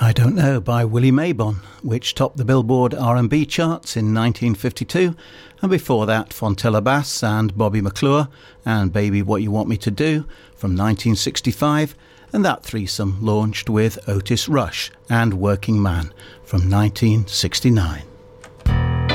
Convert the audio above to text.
I Don't Know by Willie Maybon, which topped the Billboard R&B charts in 1952, and before that Fontella Bass and Bobby McClure and Baby What You Want Me to Do from 1965, and that threesome launched with Otis Rush and Working Man from 1969.